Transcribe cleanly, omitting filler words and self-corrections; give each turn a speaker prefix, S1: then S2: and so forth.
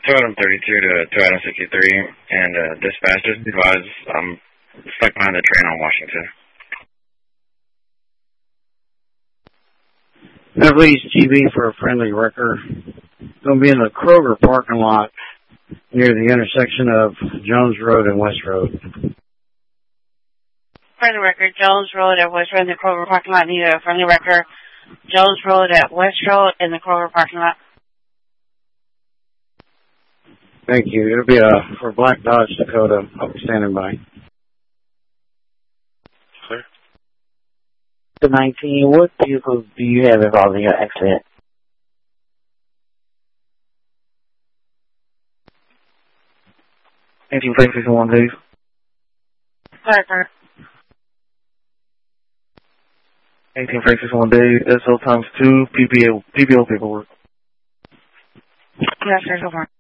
S1: item 32 to item 63, and dispatch just advise I'm stuck behind the train on Washington.
S2: Beverly's GB for a friendly wrecker. Going to be in the Kroger parking lot near the intersection of Jones Road and West Road.
S3: Friendly wrecker, Jones Road at West Road in the Kroger parking lot. Need a friendly wrecker, Jones Road at West Road in the Kroger parking lot.
S2: Thank you. It'll be for Black Dodge Dakota. I'll be standing by.
S1: Sir?
S4: The 19, what vehicles do you have involved in your accident?
S5: (18-361, Dave).
S3: Sorry, sir.
S5: (18-361, Dave). SO times 2, PPO paperwork.
S3: Yes, sir, so far.